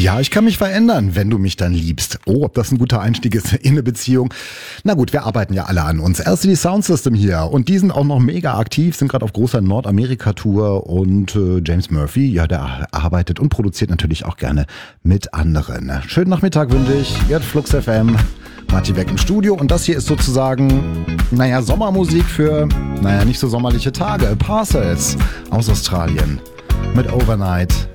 Ja, ich kann mich verändern, wenn du mich dann liebst. Oh, ob das ein guter Einstieg ist in eine Beziehung. Na gut, wir arbeiten ja alle an uns. LCD Soundsystem hier und die sind auch noch mega aktiv, sind gerade auf großer Nordamerika-Tour und James Murphy, ja, der arbeitet und produziert natürlich auch gerne mit anderen. Schönen Nachmittag wünsche ich. Gerd Flux FM, Martin Beck im Studio und das hier ist sozusagen, Sommermusik für, nicht so sommerliche Tage. Parcels aus Australien mit Overnight.